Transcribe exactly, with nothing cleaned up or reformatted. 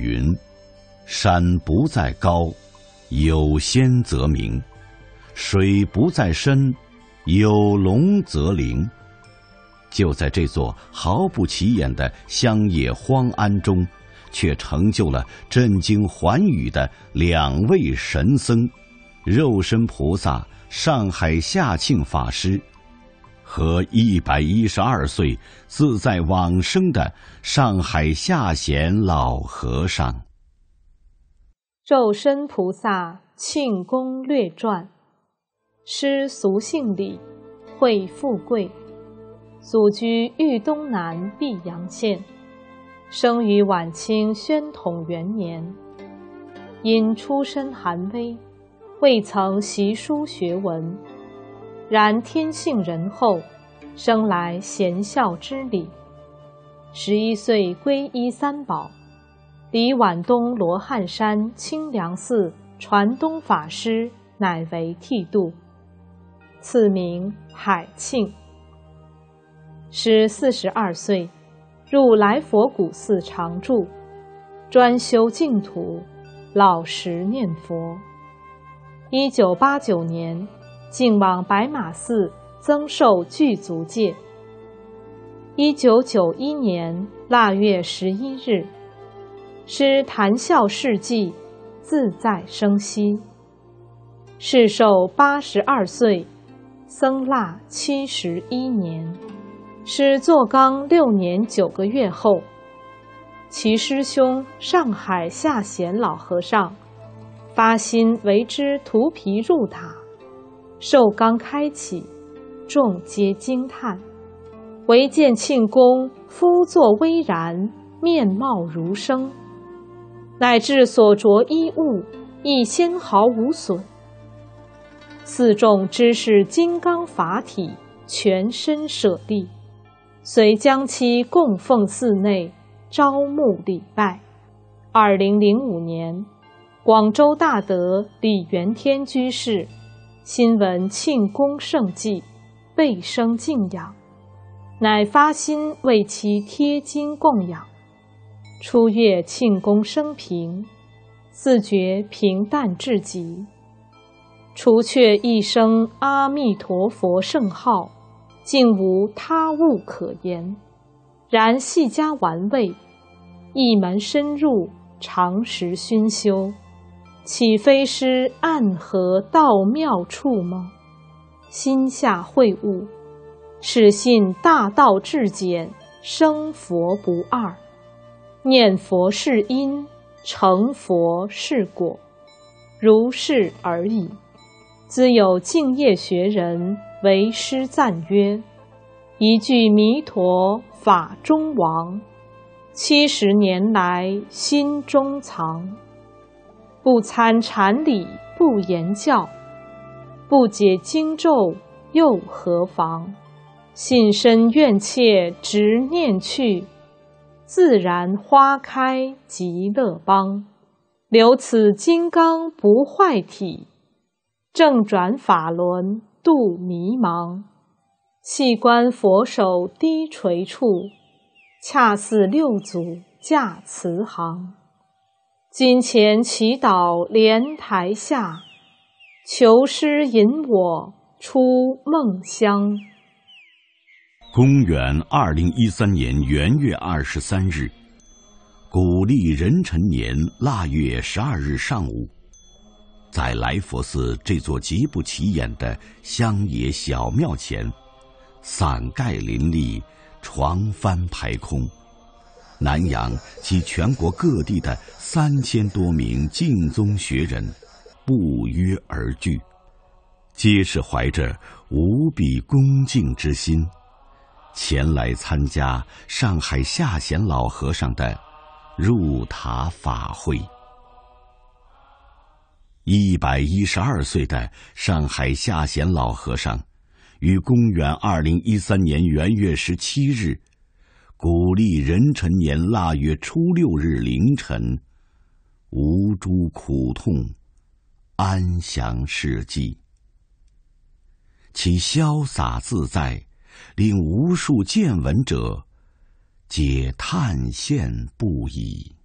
云：山不在高，有仙则名；水不在深，有龙则灵。就在这座毫不起眼的乡野荒庵中，却成就了震惊寰宇的两位神僧：肉身菩萨上海下庆法师和一百一十二岁自在往生的上海下贤老和尚。 肉身菩萨庆功略传。师俗姓李，讳富贵，祖居豫东南泌阳县，生于晚清宣统元年。因出身寒微，未曾习书学文，然天性仁厚，生来贤孝之礼。十一岁皈依三宝，离皖东罗汉山清凉寺传东法师乃为剃度，赐名海庆。师四十二岁，入来佛古寺常住，专修净土，老实念佛。一九八九年，竟往白马寺增寿具足戒。一九九一年腊月十一日，师谈笑事迹，自在生息。世寿八十二岁，僧腊七十一年。师坐缸六年九个月后，其师兄上海下贤老和尚发心为之涂皮入塔，寿缸开启，众皆惊叹。唯见庆公肤作微然，面貌如生，乃至所着衣物亦纤毫无损。寺众知是金刚法体，全身舍利，遂将其供奉寺内，招募礼拜。二零零五年，广州大德李元天居士新闻庆功盛迹，倍生敬仰，乃发心为其贴金供养。初阅庆功生平，自觉平淡至极，除却一声阿弥陀佛圣号，竟无他物可言。然细加玩味，一门深入，常时熏修，岂非师暗合道妙处吗？心下会悟，始信大道至简，生佛不二。念佛是因，成佛是果，如是而已。兹有净业学人为师赞曰：一句弥陀法中王，七十年来心中藏。不参禅理不言教，不解经咒又何妨？信身愿切执念去，自然花开极乐邦。留此金刚不坏体，正转法轮度迷茫。细观佛手低垂处，恰似六祖驾慈航。今前祈祷莲台下，求师引我出梦乡。 公元二零一三年元月二十三日，古历壬辰年腊月十二日上午，在来佛寺这座极不起眼的乡野小庙前，伞盖林立，床幡排空，南洋及全国各地的三千多名净宗学人不约而聚，皆是怀着无比恭敬之心，前来参加上海下贤老和尚的入塔法会。一百一十二岁的上海下贤老和尚，于公元二零一三年元月十七日，古历壬辰年腊月初六日凌晨，无诸苦痛，安详逝迹。其潇洒自在，令无数见闻者皆叹羡不已。